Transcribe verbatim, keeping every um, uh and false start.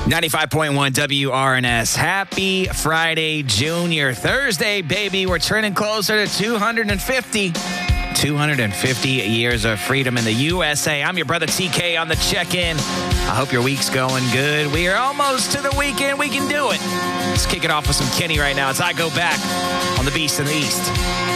ninety-five point one W R N S. Happy Friday, Junior Thursday, baby. We're turning closer to two hundred fifty. two hundred fifty years of freedom in the U S A. I'm your brother T K on the check-in. I hope your week's going good. We are almost to the weekend. We can do it. Let's kick it off with some Kenny right now as I go back on the Beast in the East.